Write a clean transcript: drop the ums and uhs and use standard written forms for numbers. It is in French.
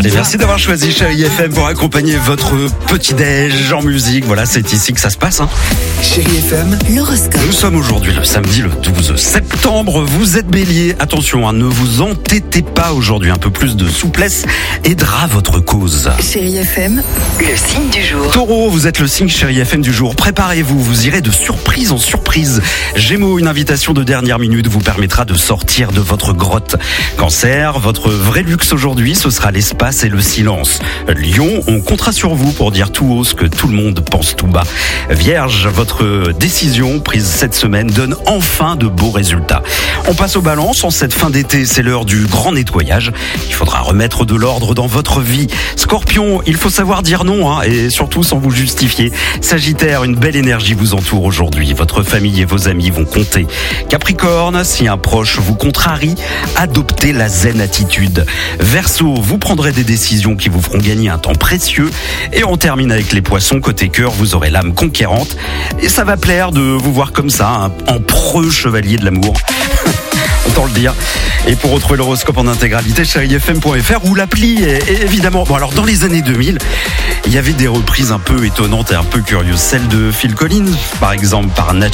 Allez, merci d'avoir choisi Chérie FM pour accompagner votre petit-déj en musique. Voilà, c'est ici que ça se passe. Chérie FM, l'horoscope. Nous sommes aujourd'hui le samedi, le 12 septembre. Vous êtes bélier. Attention, ne vous entêtez pas aujourd'hui. Un peu plus de souplesse aidera votre cause. Chérie FM, le signe du jour. Taureau, vous êtes le signe Chérie FM du jour. Préparez-vous, vous irez de surprise en surprise. Gémeaux, une invitation de dernière minute vous permettra de sortir de votre grotte. Cancer, votre vrai luxe aujourd'hui, ce sera l'espace et le silence. Lion, on comptera sur vous pour dire tout haut ce que tout le monde pense tout bas. Vierge, votre décision prise cette semaine donne enfin de beaux résultats. On passe aux balances. En cette fin d'été, c'est l'heure du grand nettoyage. Il faudra remettre de l'ordre dans votre vie. Scorpion, il faut savoir dire non, et surtout sans vous justifier. Sagittaire, une belle énergie vous entoure aujourd'hui. Votre famille et vos amis vont compter. Capricorne, si un proche vous contrarie, adoptez la zen attitude. Verseau, vous prendrez des décisions qui vous feront gagner un temps précieux. Et on termine avec les poissons. Côté cœur, vous aurez l'âme conquérante. Et ça va plaire de vous voir comme ça, en preux chevalier de l'amour. Autant le dire. Et pour retrouver l'horoscope en intégralité, chérifm.fr ou l'appli, et évidemment. Bon, alors dans les années 2000, il y avait des reprises un peu étonnantes et un peu curieuses. Celle de Phil Collins, par exemple, par Nature.